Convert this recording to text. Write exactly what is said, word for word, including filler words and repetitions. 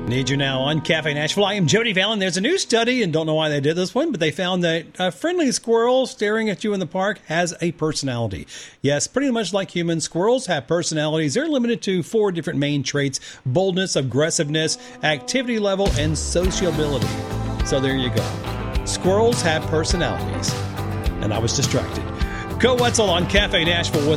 Need you now on Cafe Nashville. I am Jody Fallon. There's a new study, and don't know why they did this one, but they found that a friendly squirrel staring at you in the park has a personality. Yes, pretty much like humans, squirrels have personalities. They're limited to four different main traits: boldness, aggressiveness, activity level, and sociability. So there you go. Squirrels have personalities. And I was distracted. Co Wetzel on Cafe Nashville with